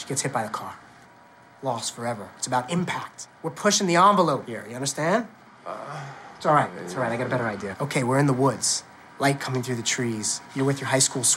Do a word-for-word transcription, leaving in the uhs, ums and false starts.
gets hit by the car. Lost forever. It's about impact. We're pushing the envelope here, you understand? Uh, it's all right, it's all right, I got a better idea. Okay, we're in the woods. Light coming through the trees. You're with your high school sweetheart.